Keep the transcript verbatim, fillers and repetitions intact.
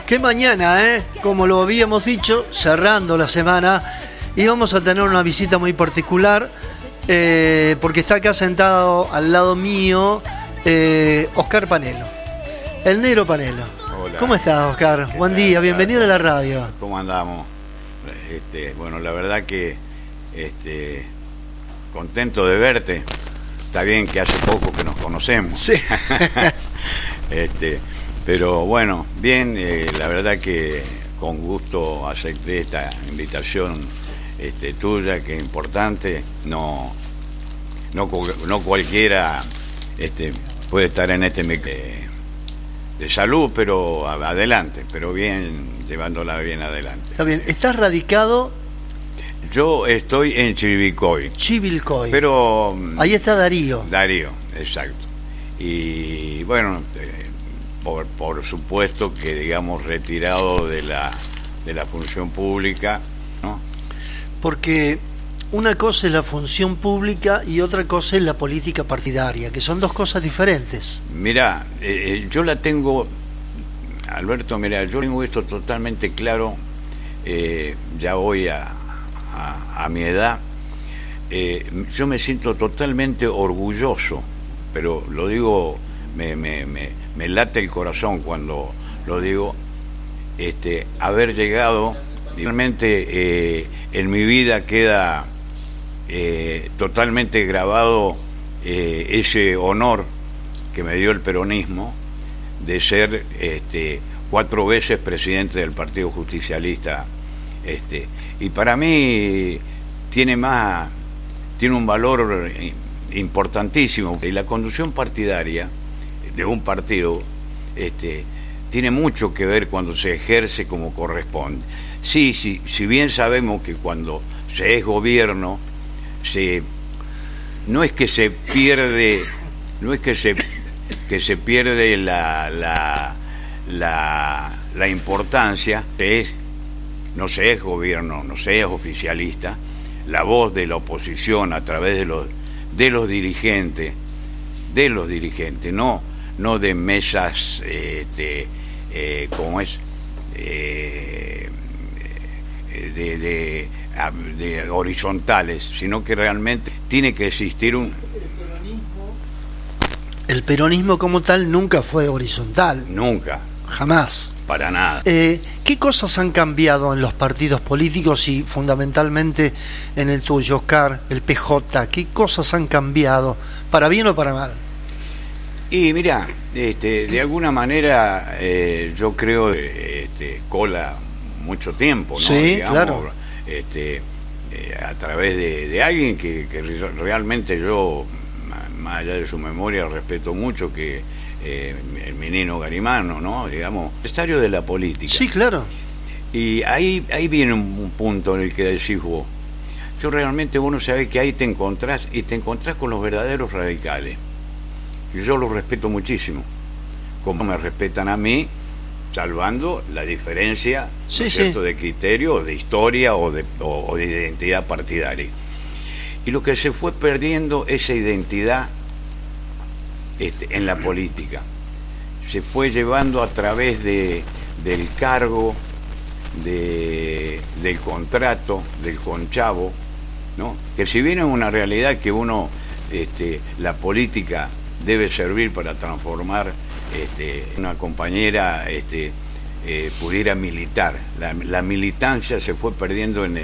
Que mañana, ¿eh? Como lo habíamos dicho, cerrando la semana, íbamos a tener una visita muy particular, eh, porque está acá sentado al lado mío eh, Oscar Panelo, el negro Panelo. Hola. ¿Cómo estás, Oscar? Buen tal? día, bienvenido a la radio. ¿Cómo andamos? Este, bueno, la verdad que este, contento de verte. Está bien que hace poco que nos conocemos. Sí. este, pero bueno, bien, eh, la verdad que con gusto acepté esta invitación este, tuya, que es importante. No, no, no cualquiera este, puede estar en este de, de salud, pero adelante, pero bien, llevándola bien adelante. Está bien, ¿estás radicado? Yo estoy en Chivilcoy. Chivilcoy. Pero ahí está Darío. Darío, exacto. Y bueno, eh, por, por supuesto que digamos retirado de la de la función pública, ¿no? Porque una cosa es la función pública y otra cosa es la política partidaria, que son dos cosas diferentes. Mirá, eh, yo la tengo, Alberto, mirá, yo tengo esto totalmente claro, eh, ya voy a A, a mi edad, eh, yo me siento totalmente orgulloso, pero lo digo, me, me, me, me late el corazón cuando lo digo, este, haber llegado, realmente eh, en mi vida queda eh, totalmente grabado eh, ese honor que me dio el peronismo de ser este, cuatro veces presidente del Partido Justicialista. Este, y para mí tiene más, tiene un valor importantísimo. Y la conducción partidaria de un partido este, tiene mucho que ver cuando se ejerce como corresponde. Sí, sí, si bien sabemos que cuando se es gobierno, se, no es que se pierde, no es que se, que se pierde la, la, la, la importancia, es no se es gobierno, no se es oficialista, la voz de la oposición a través de los de los dirigentes, de los dirigentes, no no de mesas, este, eh, como es, eh, de, de, de horizontales, sino que realmente tiene que existir un... El peronismo, el peronismo como tal nunca fue horizontal. Nunca. Jamás. Para nada. Eh, ¿Qué cosas han cambiado en los partidos políticos y fundamentalmente en el tuyo, Oscar, el P J? ¿Qué cosas han cambiado, para bien o para mal? Y mira, este, de alguna manera eh, yo creo este, cola mucho tiempo, ¿no? Sí, Digamos, claro. Este, eh, a través de, de alguien que, que realmente yo, más allá de su memoria, respeto mucho, que Eh, el menino Garimano, ¿no? Digamos, empresario de la política. Sí, claro. Y ahí ahí viene un, un punto en el que decís vos, yo realmente vos no sabés que ahí te encontrás, y te encontrás con los verdaderos radicales. Y yo los respeto muchísimo, como me respetan a mí, salvando la diferencia, sí, ¿no es cierto?, sí. de criterio, de historia o de, o, o de identidad partidaria. Y lo que se fue perdiendo esa identidad Este, en la política se fue llevando a través de del cargo, de del contrato, del conchavo, ¿no? Que si bien es una realidad que uno este, la política debe servir para transformar este, una compañera este, eh, pudiera militar, la, la militancia se fue perdiendo en